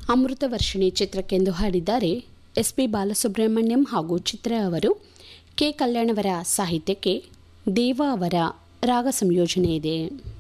ಅಮೃತವರ್ಷಿಣಿ ಚಿತ್ರಕ್ಕೆಂದು ಹಾಡಿದ್ದಾರೆ ಎಸ್.ಪಿ. ಬಾಲಸುಬ್ರಹ್ಮಣ್ಯಂ ಹಾಗೂ ಚಿತ್ರ ಅವರು. ಕೆ. ಕಲ್ಯಾಣವರ ಸಾಹಿತ್ಯಕ್ಕೆ ದೇವ ಅವರ ರಾಗ ಸಂಯೋಜನೆ ಇದೆ.